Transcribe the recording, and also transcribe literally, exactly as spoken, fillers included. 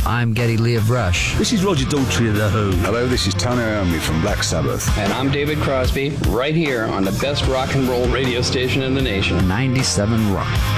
I'm Geddy Lee of Rush. This is Roger Daltrey of The Who. Hello, this is Tony Iommi from Black Sabbath. And I'm David Crosby, right here on the best rock and roll radio station in the nation. ninety-seven Rock.